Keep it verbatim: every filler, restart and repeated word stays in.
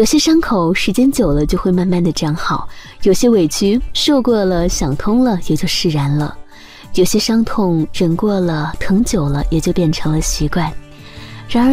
有些伤口时间久了就会慢慢的长好，有些委屈受过了想通了也就释然了，有些伤痛忍过了疼久了也就变成了习惯。